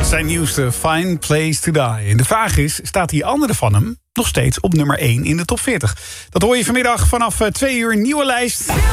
Zijn nieuwste Fine Place to Die. En de vraag is, staat die andere van hem nog steeds op nummer 1 in de top 40? Dat hoor je vanmiddag vanaf 2 uur, nieuwe lijst.